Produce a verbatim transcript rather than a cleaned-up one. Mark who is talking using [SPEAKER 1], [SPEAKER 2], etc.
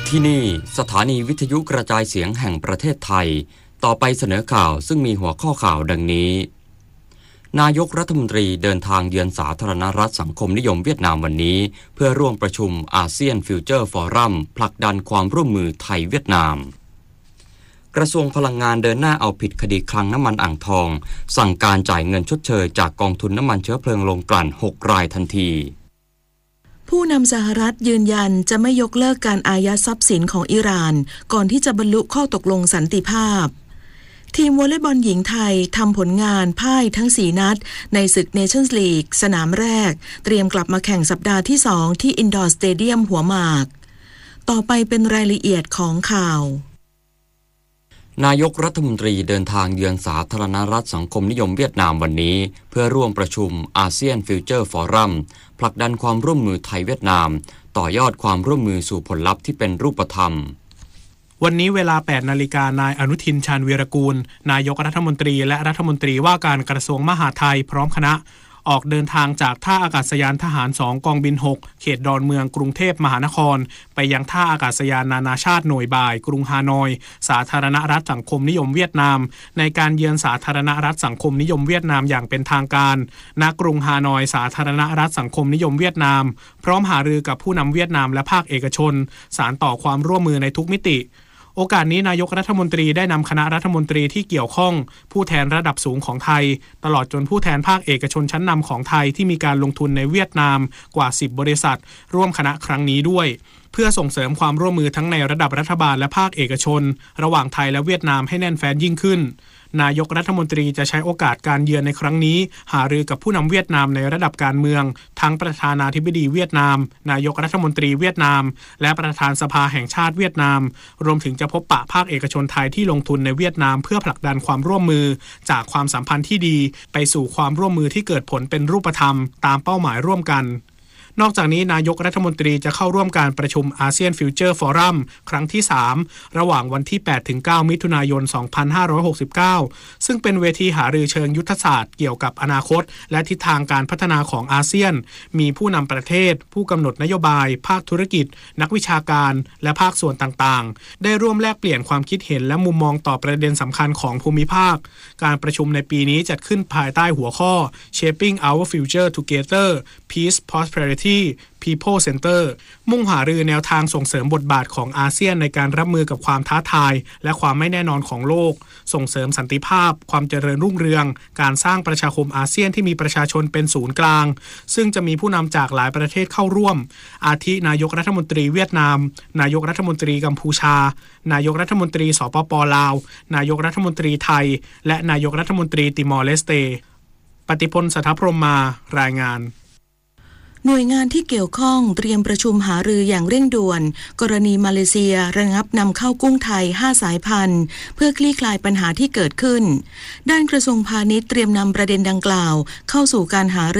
[SPEAKER 1] ที่นี่สถานีวิทยุกระจายเสียงแห่งประเทศไทยต่อไปเสนอข่าวซึ่งมีหัวข้อข่าวดังนี้นายกรัฐมนตรีเดินทางเยือนสาธารณรัฐสังคมนิยมเวียดนามวันนี้เพื่อร่วมประชุมอาเซียนฟิวเจอร์ฟอรัมผลักดันความร่วมมือไทยเวียดนามกระทรวงพลังงานเดินหน้าเอาผิดคดีคลังน้ำมันอ่างทองสั่งการจ่ายเงินชดเชยจากกองทุนน้ำมันเชื้อเพลิงโรงกลั่นหกรายทันที
[SPEAKER 2] ผู้นำสหรัฐยืนยันจะไม่ยกเลิกการอายัดทรัพย์สินของอิหร่านก่อนที่จะบรรลุข้อตกลงสันติภาพทีมวอลเลย์บอลหญิงไทยทำผลงานพ่ายทั้งสี่นัดในศึกเนชั่นส์ลีกสนามแรกเตรียมกลับมาแข่งสัปดาห์ที่สองที่อินดอร์สเตเดียมหัวหมากต่อไปเป็นรายละเอียดของข่าวน
[SPEAKER 1] ายกรัฐมนตรีเดินทางเยือนสาธารณรัฐสังคมนิยมเวียดนามวันนี้เพื่อร่วมประชุมอาเซียนฟิวเจอร์ฟอรัมผลักดันความร่วมมือไทยเวียดนามต่อยอดความร่วมมือสู่ผลลัพธ์ที่เป็นรูปธรรม
[SPEAKER 3] วันนี้เวลา แปดนาฬิกา นายอนุทินชาญวีรกูลนายกรัฐมนตรีและรัฐมนตรีว่าการกระทรวงมหาดไทยพร้อมคณะออกเดินทางจากท่าอากาศยานทหารสองกองบินหกเขตดอนเมืองกรุงเทพมหานครไปยังท่าอากาศยานนานาชาติหน่วยบ่ายกรุงฮานอยสาธารณรัฐสังคมนิยมเวียดนามในการเยือนสาธารณรัฐสังคมนิยมเวียดนามอย่างเป็นทางการณกรุงฮานอยสาธารณรัฐสังคมนิยมเวียดนามพร้อมหารือกับผู้นำเวียดนามและภาคเอกชนสานต่อความร่วมมือในทุกมิติโอกาสนี้นายกรัฐมนตรีได้นำคณะรัฐมนตรีที่เกี่ยวข้องผู้แทนระดับสูงของไทยตลอดจนผู้แทนภาคเอกชนชั้นนำของไทยที่มีการลงทุนในเวียดนามกว่าสิบบริษัทร่วมคณะครั้งนี้ด้วยเพื่อส่งเสริมความร่วมมือทั้งในระดับรัฐบาลและภาคเอกชนระหว่างไทยและเวียดนามให้แน่นแฟ้นยิ่งขึ้นนายกรัฐมนตรีจะใช้โอกาสการเยือนในครั้งนี้หารือกับผู้นำเวียดนามในระดับการเมืองทั้งประธานาธิบดีเวียดนามนายกรัฐมนตรีเวียดนามและประธานสภาแห่งชาติเวียดนามรวมถึงจะพบปะภาคเอกชนไทยที่ลงทุนในเวียดนามเพื่อผลักดันความร่วมมือจากความสัมพันธ์ที่ดีไปสู่ความร่วมมือที่เกิดผลเป็นรูปธรรมตามเป้าหมายร่วมกันนอกจากนี้นายกรัฐมนตรีจะเข้าร่วมการประชุมอาเซียนฟิวเจอร์ฟอรัมครั้งที่สามระหว่างวันที่ แปดถึงเก้า มิถุนายน สองพันห้าร้อยหกสิบเก้าซึ่งเป็นเวทีหารือเชิงยุทธศาสตร์เกี่ยวกับอนาคตและทิศทางการพัฒนาของอาเซียนมีผู้นำประเทศผู้กำหนดนโยบายภาคธุรกิจนักวิชาการและภาคส่วนต่างๆได้ร่วมแลกเปลี่ยนความคิดเห็นและมุมมองต่อประเด็นสำคัญของภูมิภาคการประชุมในปีนี้จัดขึ้นภายใต้หัวข้อ Shaping Our Future Together Peace Prosperity People Center มุ่งหารือแนวทางส่งเสริมบทบาทของอาเซียนในการรับมือกับความท้าทายและความไม่แน่นอนของโลกส่งเสริมสันติภาพความเจริญรุ่งเรืองการสร้างประชาคมอาเซียนที่มีประชาชนเป็นศูนย์กลางซึ่งจะมีผู้นำจากหลายประเทศเข้าร่วมอาทินายกรัฐมนตรีเวียดนามนายกรัฐมนตรีกัมพูชานายกรัฐมนตรีสปป.ลาวนายกรัฐมนตรีไทยและนายกรัฐมนตรีติมอร์เลสเตปฏิพล สัทธพรหมารายงาน
[SPEAKER 2] หน่วยงานที่เกี่ยวข้องเตรียมประชุมหารืออย่างเร่งด่วนกรณีมาเลเซียระงับนำเข้ากุ้งไทยห้าสายพันธุ์เพื่อคลี่คลายปัญหาที่เกิดขึ้นด้านกระทรวงพาณิชย์เตรียมนำประเด็นดังกล่าวเข้าสู่การหารือ